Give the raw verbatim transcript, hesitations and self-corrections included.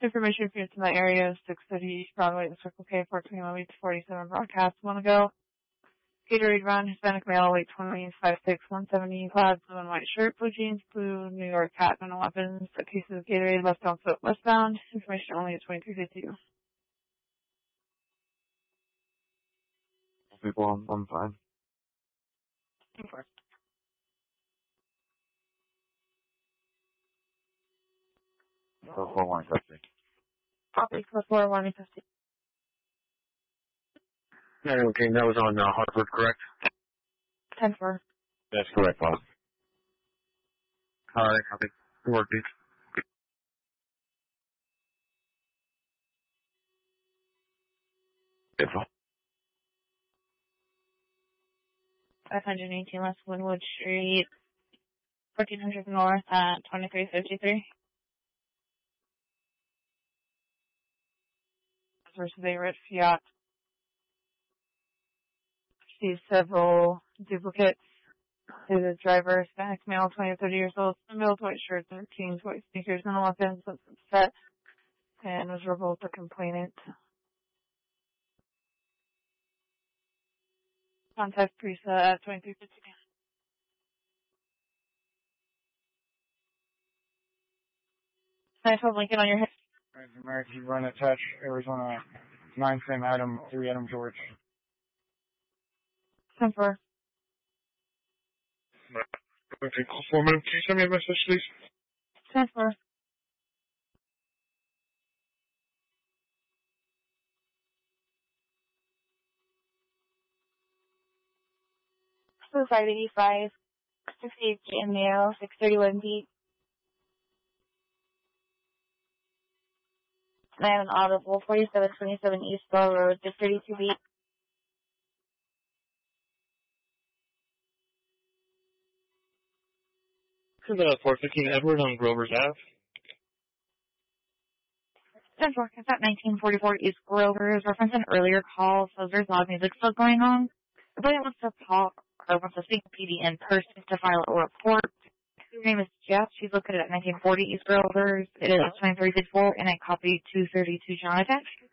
Information for to my area is six thirty East Broadway and Circle K, fourteen eleven to forty-seven broadcast one ago. Gatorade run, Hispanic male, weight twenty, five six, one seventy, clad, blue and white shirt, blue jeans, blue New York hat, and weapons. A case of Gatorade, left on foot, westbound. Information only at twenty-three fifty-two. People, I'm, I'm fine. Okay. So four one fifty. Copy, plus four one fifty. Yeah, okay, that was on uh, Hartford, correct? Ten four. That's correct, boss. All right, copy. Working. It's all. five eighteen West Winwood Street, fourteen hundred North at twenty-three fifty-three. Versus a red Fiat. Sees several duplicates. To the driver, Hispanic male, twenty to thirty years old, male, white shirt, thirteen, white sneakers, and weapons, upset, and was verbal to complainant. Contact Prisa at twenty-three fifty. Nice one, Lincoln, on your head. American Run Attach, Arizona, nine Sam Adam, three Adam George. ten four. Okay, call four minutes. Can you send me a message, please? ten four. five eighty-five, sixty-eight J male, six thirty-one B. I have an audible, forty-seven twenty-seven East Bell Road, six thirty-two B. To the four fifteen Edward on Grover's Ave. ten four, it's at nineteen forty-four East Grover's. Reference an earlier call, says there's loud music still going on. The plaintiff wants to talk, or wants to speak to P D in person to file a report. Her name is Jess. She's located at nineteen forty East Grover's. It is twenty-three fifty-four, and I copied two thirty-two John attached.